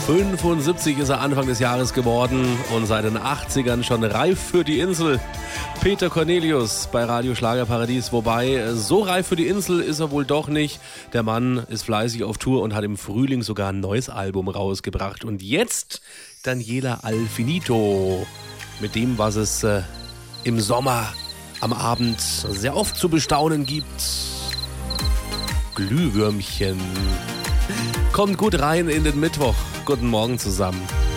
75 ist er Anfang des Jahres geworden und seit den 80ern schon reif für die Insel. Peter Cornelius bei Radio Schlagerparadies, wobei so reif für die Insel ist er wohl doch nicht. Der Mann ist fleißig auf Tour und hat im Frühling sogar ein neues Album rausgebracht. Und jetzt Daniela Alfinito mit dem, was es im Sommer am Abend sehr oft zu bestaunen gibt. Glühwürmchen. Kommt gut rein in den Mittwoch. Guten Morgen zusammen.